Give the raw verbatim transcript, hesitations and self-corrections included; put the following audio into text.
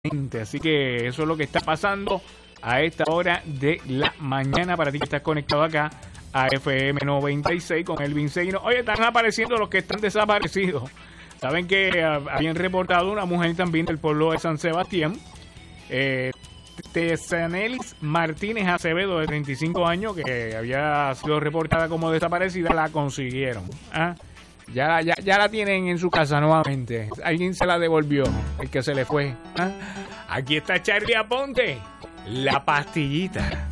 Exactamente, así que eso es lo que está pasando a esta hora de la mañana para ti que estás conectado acá a F M noventa y seis con Elvin Seguino. Oye, están apareciendo los que están desaparecidos. Saben que uh, habían reportado una mujer también del pueblo de San Sebastián, eh, Tesanelis Martínez Acevedo, de treinta y cinco años, que había sido reportada como desaparecida. La consiguieron. ¿Ah? Ya, ya, ya la tienen en su casa nuevamente. Alguien se la devolvió, el que se le fue. ¿Ah? Aquí está Charlie Aponte, la pastillita.